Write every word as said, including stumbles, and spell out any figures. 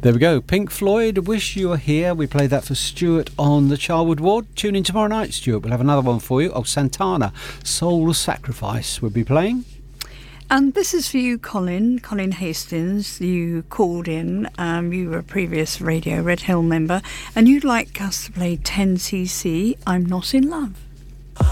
There we go. Pink Floyd, Wish You Were Here. We played that for Stuart on the Charwood Ward. Tune in tomorrow night, Stuart. We'll have another one for you. Oh, Santana, Soul Sacrifice we'll be playing. And this is for you, Colin, Colin Hastings. You called in, um, you were a previous Radio Red Hill member, and you'd like us to play ten C C, I'm Not in Love.